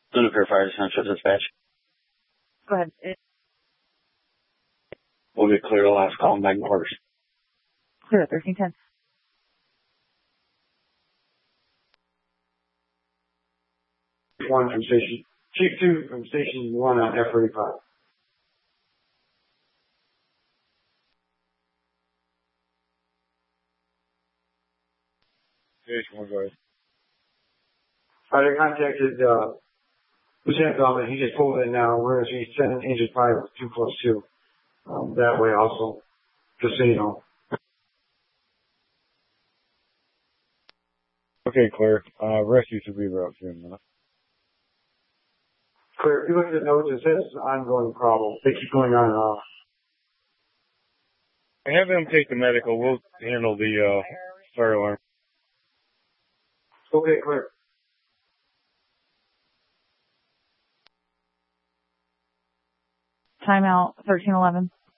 Unicare Fire Central Dispatch. Go ahead. We'll get clear to last call and back orders. Clear at 1310. One from station, Chief 2 from station 1 on F-35. Station 1, go ahead. I contacted, Lieutenant Bellman. He just pulled in now. We're going to be sending Engine 5 2+2. That way also, just so you know. Okay, clear. Rescue should be about 10 minutes. Clear. If you look at the notes, it says it's an ongoing problem. They keep going on and off. Have them take the medical. We'll handle the fire alarm. Okay, clear. Timeout 1311.